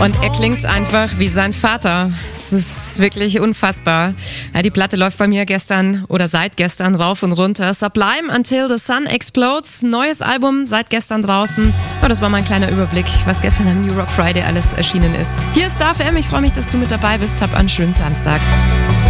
Und er klingt einfach wie sein Vater. Es ist wirklich unfassbar. Ja, die Platte läuft bei mir seit gestern rauf und runter. Sublime Until the Sun Explodes. Neues Album seit gestern draußen. Oh, das war mein kleiner Überblick, was gestern am New Rock Friday alles erschienen ist. Hier ist Star FM. Ich freue mich, dass du mit dabei bist. Hab einen schönen Samstag.